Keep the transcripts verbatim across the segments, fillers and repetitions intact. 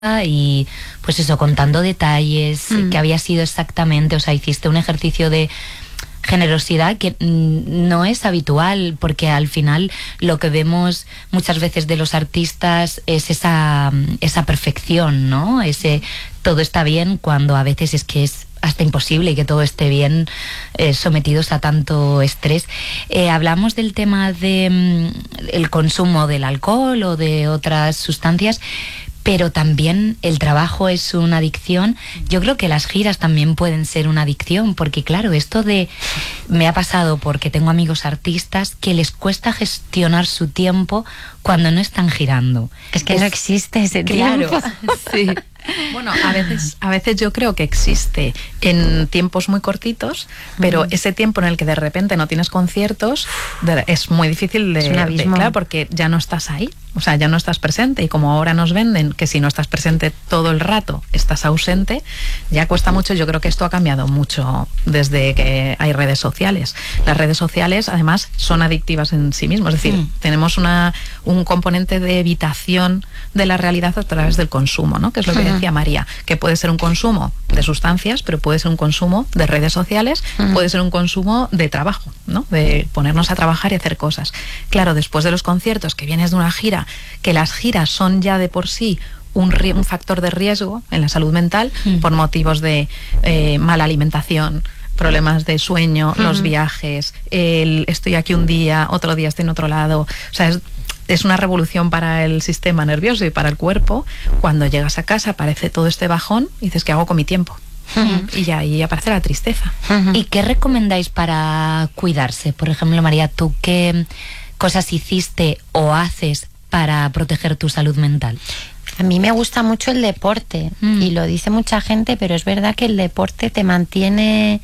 y pues eso, contando detalles, Mm. que había sido exactamente, o sea, hiciste un ejercicio de generosidad que mm, no es habitual, porque al final lo que vemos muchas veces de los artistas es esa, esa perfección, ¿no? Ese todo está bien, cuando a veces es que es hasta imposible que todo esté bien, eh, sometidos a tanto estrés. Eh, hablamos del tema de mm, el consumo del alcohol o de otras sustancias, pero también el trabajo es una adicción. Yo creo que las giras también pueden ser una adicción, porque claro, esto de... Me ha pasado porque tengo amigos artistas que les cuesta gestionar su tiempo cuando no están girando. Es que Es- no existe ese Claro, tiempo. sí. Bueno, a veces, a veces yo creo que existe en tiempos muy cortitos, pero ese tiempo en el que de repente no tienes conciertos de- es muy difícil de, Es un de- abismo. claro, porque ya no estás ahí, o sea, ya no estás presente, y como ahora nos venden que si no estás presente todo el rato estás ausente, ya cuesta mucho. Yo creo que esto ha cambiado mucho desde que hay redes sociales. Las redes sociales además son adictivas en sí mismas, es decir, Mm. tenemos una, un componente de evitación de la realidad a través del consumo, ¿no? Que es lo que Ujú. decía María, que puede ser un consumo de sustancias, pero puede ser un consumo de redes sociales, Ujú. puede ser un consumo de trabajo, ¿no? De ponernos a trabajar y hacer cosas. Claro, después de los conciertos, que vienes de una gira, que las giras son ya de por sí un, ri- un factor de riesgo en la salud mental, Mm. por motivos de eh, mala alimentación, problemas de sueño, los Ujú. viajes, el estoy aquí un día, otro día estoy en otro lado. O sea, es, es una revolución para el sistema nervioso y para el cuerpo. Cuando llegas a casa aparece todo este bajón y dices, ¿qué hago con mi tiempo? Ujú. Y ya ahí aparece la tristeza. Ujú. ¿Y qué recomendáis para cuidarse? Por ejemplo, María, ¿tú qué cosas hiciste o haces para proteger tu salud mental? A mí me gusta mucho el deporte Mm. y lo dice mucha gente, pero es verdad que el deporte te mantiene,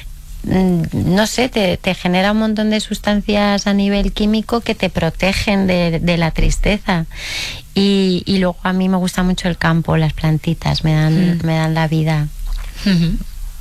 mm, no sé, te, te genera un montón de sustancias a nivel químico que te protegen de, de la tristeza. Y, y luego a mí me gusta mucho el campo, las plantitas, me dan, Mm. me dan la vida. Ujú.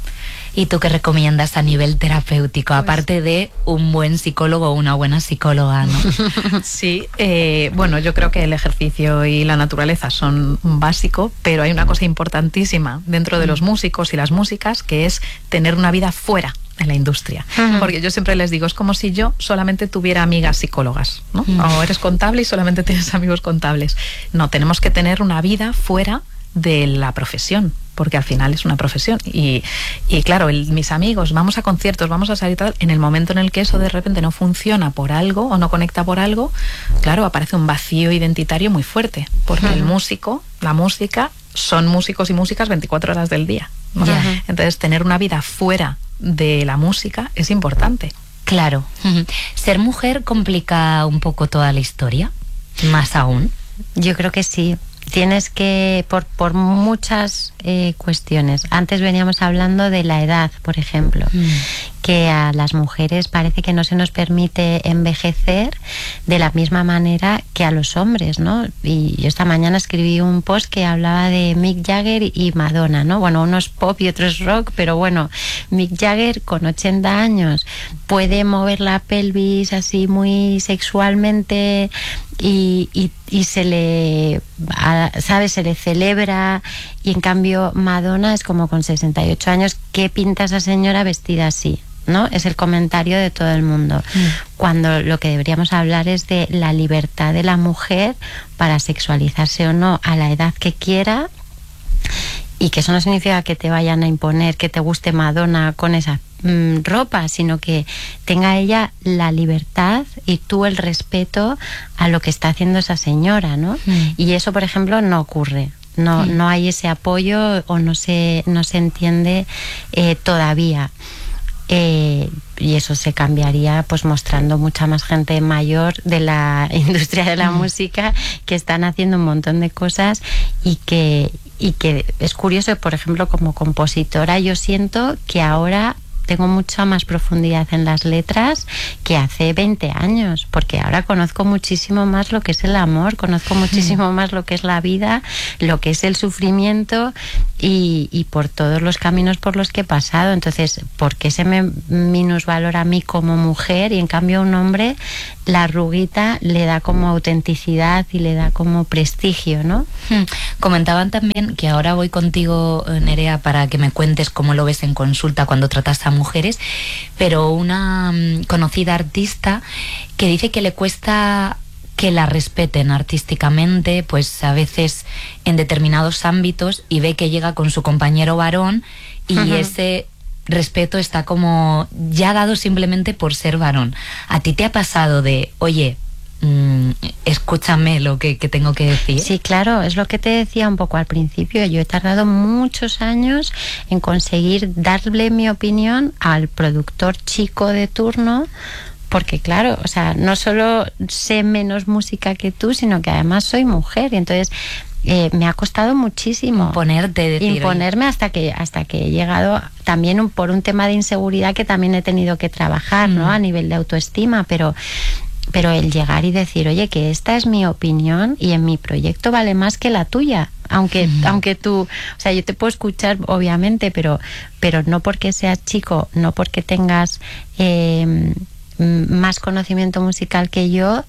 ¿Y tú qué recomiendas a nivel terapéutico, aparte de un buen psicólogo o una buena psicóloga, ¿no? Sí, eh, bueno, yo creo que el ejercicio y la naturaleza son un básico, pero hay una cosa importantísima dentro de los músicos y las músicas, que es tener una vida fuera de la industria. Ujú. Porque yo siempre les digo, es como si yo solamente tuviera amigas psicólogas, ¿no? Mm. O eres contable y solamente tienes amigos contables. No, tenemos que tener una vida fuera de la profesión, porque al final es una profesión. Y, y claro, el- mis amigos, vamos a conciertos, vamos a salir y tal, en el momento en el que eso de repente no funciona por algo o no conecta por algo, claro, aparece un vacío identitario muy fuerte, porque el músico, la música, son músicos y músicas veinticuatro horas del día, ¿no? Ya. Entonces, tener una vida fuera de la música es importante. Claro. Ujú. ¿Ser mujer complica un poco toda la historia? Más aún. Yo creo que sí. Tienes que, por, por muchas eh, cuestiones. Antes veníamos hablando de la edad, por ejemplo, Mm. que a las mujeres parece que no se nos permite envejecer de la misma manera que a los hombres, ¿no? Y yo esta mañana escribí un post que hablaba de Mick Jagger y Madonna, ¿no? Bueno, uno es pop y otro es rock, pero bueno, Mick Jagger con ochenta años puede mover la pelvis así muy sexualmente y, y, y se le, a- ¿sabes? Se le celebra, y en cambio Madonna es como con sesenta y ocho años, ¿qué pinta esa señora vestida así? ¿No? Es el comentario de todo el mundo. Mm. Cuando lo que deberíamos hablar es de la libertad de la mujer para sexualizarse o no a la edad que quiera, y que eso no significa que te vayan a imponer que te guste Madonna con esa mm, ropa, sino que tenga ella la libertad y tú el respeto a lo que está haciendo esa señora, ¿no? Mm. Y eso, por ejemplo, no ocurre. No, Mm. no hay ese apoyo, o no se, no se entiende eh, todavía. Eh, y eso se cambiaría pues mostrando mucha más gente mayor de la industria de la Mm. música, que están haciendo un montón de cosas, y que, y que es curioso. Por ejemplo, como compositora, yo siento que ahora tengo mucha más profundidad en las letras que hace veinte años, porque ahora conozco muchísimo más lo que es el amor, conozco muchísimo más lo que es la vida, lo que es el sufrimiento, y, y por todos los caminos por los que he pasado. Entonces, ¿por qué se me minusvalora a mí como mujer y en cambio a un hombre la arruguita le da como autenticidad y le da como prestigio, ¿no? Hmm. Comentaban también que ahora voy contigo, Nerea, para que me cuentes cómo lo ves en consulta cuando tratas a mujeres, pero una um, conocida artista que dice que le cuesta que la respeten artísticamente, pues a veces en determinados ámbitos, y ve que llega con su compañero varón y uh-huh. ese respeto está como ya dado simplemente por ser varón. ¿A ti te ha pasado de, oye, mmm, escúchame lo que, que tengo que decir? Sí, claro, es lo que te decía un poco al principio. Yo he tardado muchos años en conseguir darle mi opinión al productor chico de turno, porque claro, o sea, no solo sé menos música que tú, sino que además soy mujer, y entonces eh, me ha costado muchísimo imponerte, decir, imponerme hasta que hasta que he llegado también un, por un tema de inseguridad que también he tenido que trabajar, ¿no? A nivel de autoestima, pero pero el llegar y decir, oye, que esta es mi opinión y en mi proyecto vale más que la tuya, aunque mm. aunque tú, o sea, yo te puedo escuchar obviamente, pero pero no porque seas chico, no porque tengas eh, más conocimiento musical que yo,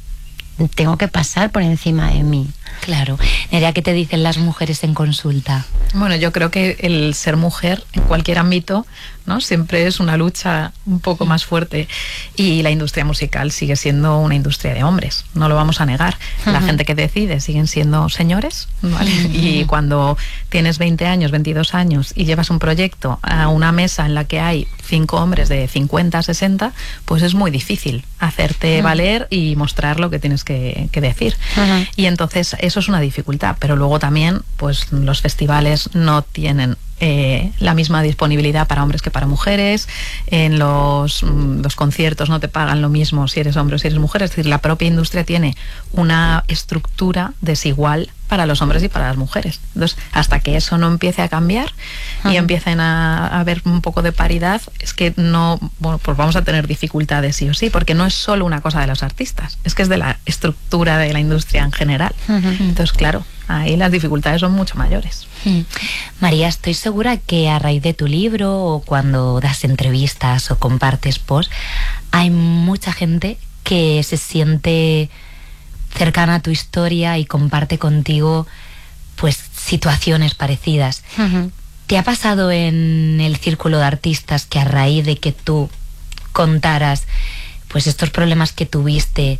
tengo que pasar por encima de mí. Claro. Nerea, ¿qué te dicen las mujeres en consulta? Bueno, yo creo que el ser mujer en cualquier ámbito, ¿no? Siempre es una lucha un poco más fuerte, y la industria musical sigue siendo una industria de hombres, no lo vamos a negar. La uh-huh. gente que decide siguen siendo señores, ¿vale? Uh-huh. Y cuando tienes veinte años, veintidós años y llevas un proyecto a una mesa en la que hay cinco hombres de cincuenta, sesenta, pues es muy difícil hacerte uh-huh. valer y mostrar lo que tienes que, que decir. Uh-huh. Y entonces eso es una dificultad, pero luego también pues los festivales no tienen Eh, la misma disponibilidad para hombres que para mujeres. En los, los conciertos no te pagan lo mismo si eres hombre o si eres mujer. Es decir, la propia industria tiene una estructura desigual para los hombres y para las mujeres. Entonces, hasta que eso no empiece a cambiar uh-huh. y empiecen a, a haber un poco de paridad, es que no, bueno, pues vamos a tener dificultades sí o sí, porque no es solo una cosa de los artistas, es que es de la estructura de la industria en general. Uh-huh. Entonces, claro, ahí las dificultades son mucho mayores. Hmm. María, estoy segura que a raíz de tu libro, o cuando das entrevistas o compartes posts, hay mucha gente que se siente cercana a tu historia y comparte contigo pues situaciones parecidas. Uh-huh. ¿Te ha pasado en el círculo de artistas que a raíz de que tú contaras pues estos problemas que tuviste,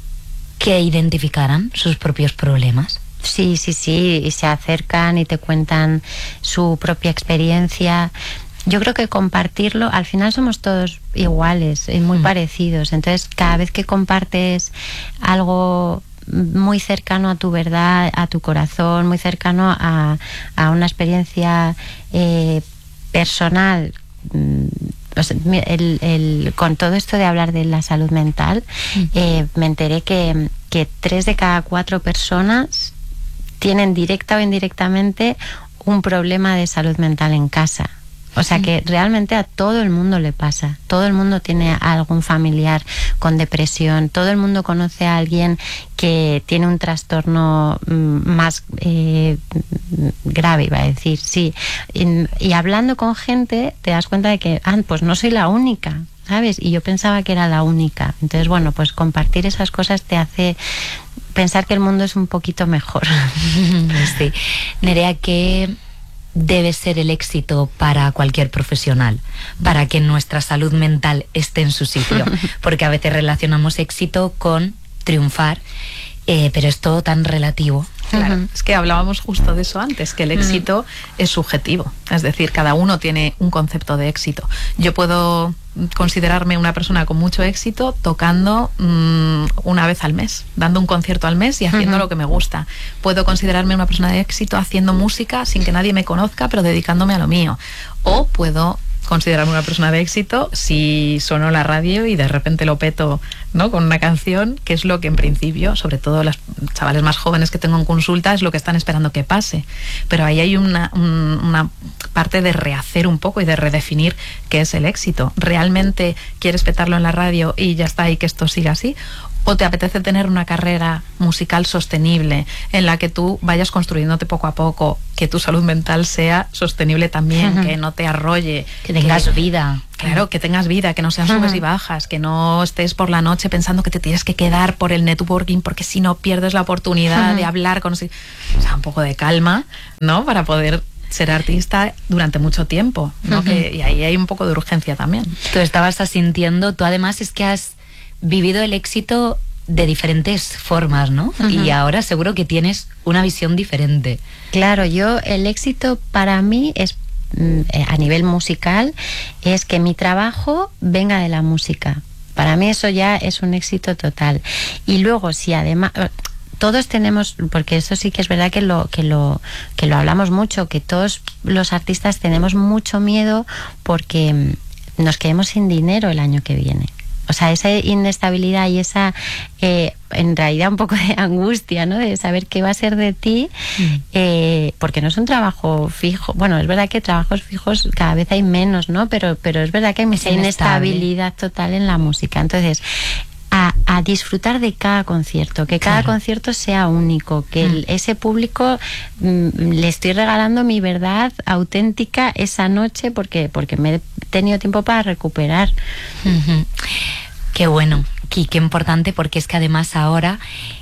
que identificaran sus propios problemas? Sí, sí, sí, y se acercan y te cuentan su propia experiencia. Yo creo que compartirlo, al final somos todos iguales y muy mm. parecidos, entonces cada vez que compartes algo muy cercano a tu verdad, a tu corazón, muy cercano a, a una experiencia eh, personal, o sea, el, el, con todo esto de hablar de la salud mental, mm. eh, me enteré que, que tres de cada cuatro personas tienen directa o indirectamente un problema de salud mental en casa. O sea que realmente a todo el mundo le pasa. Todo el mundo tiene algún familiar con depresión. Todo el mundo conoce a alguien que tiene un trastorno más eh, grave, iba a decir, sí. Y, y hablando con gente te das cuenta de que, ah, pues no soy la única, ¿sabes? Y yo pensaba que era la única. Entonces, bueno, pues compartir esas cosas te hace pensar que el mundo es un poquito mejor. Sí. Nerea, ¿qué debe ser el éxito para cualquier profesional, para que nuestra salud mental esté en su sitio? Porque a veces relacionamos éxito con triunfar, eh, pero es todo tan relativo. Claro, uh-huh. es que hablábamos justo de eso antes, que el éxito uh-huh. es subjetivo, es decir, cada uno tiene un concepto de éxito. Yo puedo considerarme una persona con mucho éxito tocando mmm, una vez al mes, dando un concierto al mes y haciendo uh-huh. lo que me gusta. Puedo considerarme una persona de éxito haciendo música sin que nadie me conozca, pero dedicándome a lo mío. O puedo considerarme una persona de éxito si sueno la radio y de repente lo peto, ¿no?, con una canción, que es lo que en principio, sobre todo los chavales más jóvenes que tengo en consulta, es lo que están esperando que pase. Pero ahí hay una, un, una parte de rehacer un poco y de redefinir qué es el éxito. ¿Realmente quieres petarlo en la radio y ya está, y que esto siga así? o te apetece tener una carrera musical sostenible en la que tú vayas construyéndote poco a poco, que tu salud mental sea sostenible también, uh-huh. que no te arrolle, que tengas que, vida. Claro, que tengas vida, que no sean subes uh-huh. y bajas, que no estés por la noche pensando que te tienes que quedar por el networking porque si no pierdes la oportunidad uh-huh. de hablar con... O sea, un poco de calma, ¿no? Para poder ser artista durante mucho tiempo, ¿no? Uh-huh. Que, y ahí hay un poco de urgencia también. Tú estabas asintiendo, tú además es que has vivido el éxito de diferentes formas, ¿no? Uh-huh. Y ahora seguro que tienes una visión diferente. Claro, yo el éxito para mí es, a nivel musical, es que mi trabajo venga de la música. Para mí eso ya es un éxito total. Y luego, si además... Todos tenemos, porque eso sí que es verdad que lo, que lo, que lo hablamos mucho, que todos los artistas tenemos mucho miedo porque nos quedemos sin dinero el año que viene. O sea, esa inestabilidad y esa, eh, en realidad, un poco de angustia, ¿no? De saber qué va a ser de ti, mm. eh, porque no es un trabajo fijo. Bueno, es verdad que trabajos fijos cada vez hay menos, ¿no? Pero, pero es verdad que hay mucha inestabilidad total en la música. Entonces, A, a disfrutar de cada concierto, que cada claro. concierto sea único, que el, ese público mm, le estoy regalando mi verdad auténtica esa noche porque, porque me he tenido tiempo para recuperar. Uh-huh. Qué bueno, qué, qué importante, porque es que además ahora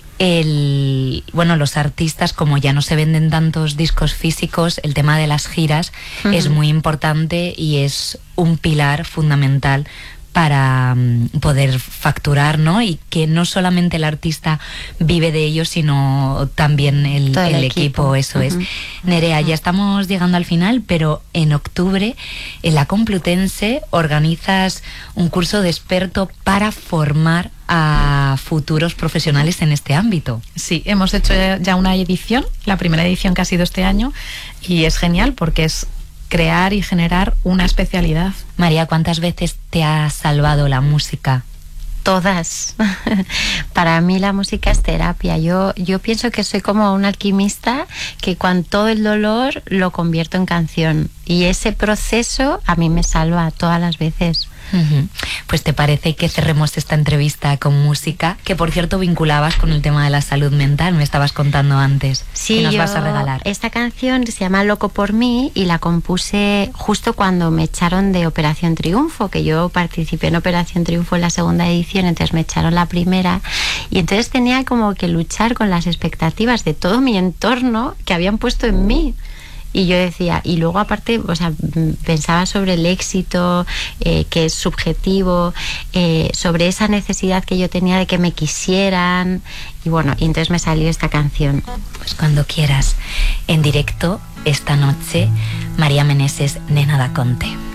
el bueno los artistas, como ya no se venden tantos discos físicos, el tema de las giras uh-huh. es muy importante y es un pilar fundamental para um, poder facturar, ¿no? Y que no solamente el artista vive de ello, sino también el, el, el equipo. equipo, eso uh-huh. es. Nerea, uh-huh. ya estamos llegando al final, pero en octubre en la Complutense organizas un curso de experto para formar a futuros profesionales en este ámbito. Sí, hemos hecho ya una edición, la primera edición que ha sido este año, y es genial porque es crear y generar una especialidad. María, ¿cuántas veces te ha salvado la música? Todas. Para mí la música es terapia. Yo, yo pienso que soy como un alquimista que con todo el dolor lo convierto en canción. Y ese proceso a mí me salva todas las veces. Uh-huh. Pues te parece que cerremos esta entrevista con música, que por cierto vinculabas con el tema de la salud mental, me estabas contando antes. Sí, que nos yo, vas a regalar. Esta canción se llama Loco por mí y la compuse justo cuando me echaron de Operación Triunfo, que yo participé en Operación Triunfo en la segunda edición, entonces me echaron la primera y entonces tenía como que luchar con las expectativas de todo mi entorno que habían puesto en mí. Y yo decía, y luego aparte, o sea, pensaba sobre el éxito, eh, que es subjetivo, eh, sobre esa necesidad que yo tenía de que me quisieran, y bueno, y entonces me salió esta canción. Pues cuando quieras, en directo, esta noche, María Meneses, Nena da Conte.